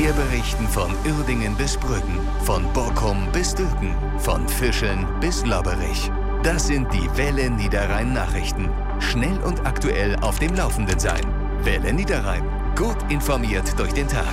Wir berichten von Uerdingen bis Brüggen, von Borkum bis Dülken, von Fischeln bis Lobberich. Das sind die Welle Niederrhein Nachrichten. Schnell und aktuell auf dem Laufenden sein. Welle Niederrhein. Gut informiert durch den Tag.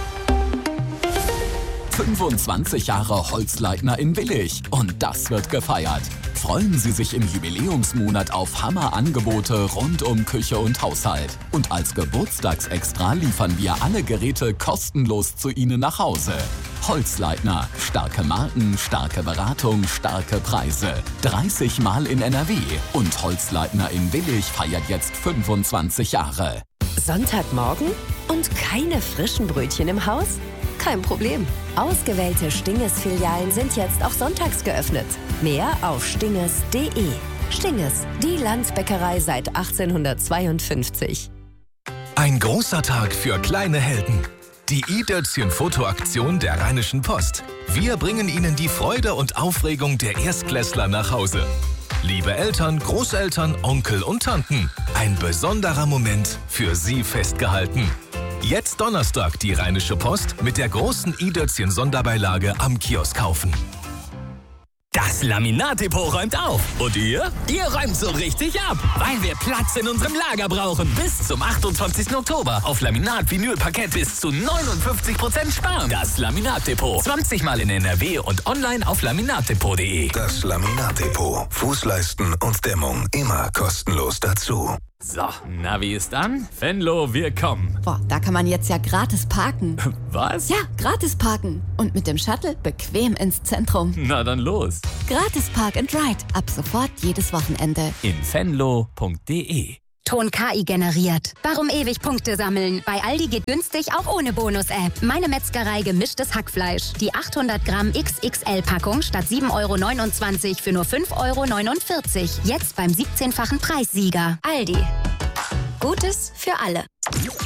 25 Jahre Holzleitner in Willich. Und das wird gefeiert. Freuen Sie sich im Jubiläumsmonat auf Hammerangebote rund um Küche und Haushalt. Und als Geburtstagsextra liefern wir alle Geräte kostenlos zu Ihnen nach Hause. Holzleitner. Starke Marken, starke Beratung, starke Preise. 30 Mal in NRW. Und Holzleitner in Willich feiert jetzt 25 Jahre. Sonntagmorgen und keine frischen Brötchen im Haus? Kein Problem. Ausgewählte Stinges-Filialen sind jetzt auch sonntags geöffnet. Mehr auf stinges.de. Stinges, die Landsbäckerei seit 1852. Ein großer Tag für kleine Helden. Die i-Dötzchen-Fotoaktion der Rheinischen Post. Wir bringen Ihnen die Freude und Aufregung der Erstklässler nach Hause. Liebe Eltern, Großeltern, Onkel und Tanten, ein besonderer Moment für Sie festgehalten. Jetzt Donnerstag die Rheinische Post mit der großen i-Dötzchen-Sonderbeilage am Kiosk kaufen. Das Laminatdepot räumt auf. Und ihr? Ihr räumt so richtig ab, weil wir Platz in unserem Lager brauchen. Bis zum 28. Oktober auf Laminat, Vinyl, Parkett bis zu 59% sparen. Das Laminatdepot. 20 Mal in NRW und online auf laminatdepot.de. Das Laminatdepot. Fußleisten und Dämmung immer kostenlos dazu. So, Navi ist an. Venlo, wir kommen. Boah, da kann man jetzt ja gratis parken. Was? Ja, gratis parken. Und mit dem Shuttle bequem ins Zentrum. Na dann los. Gratis Park and Ride. Ab sofort jedes Wochenende. In venlo.de. Ton KI generiert. Warum ewig Punkte sammeln? Bei Aldi geht günstig auch ohne Bonus-App. Meine Metzgerei gemischtes Hackfleisch. Die 800 Gramm XXL-Packung statt 7,29 € für nur 5,49 €. Jetzt beim 17-fachen Preissieger. Aldi. Gutes für alle.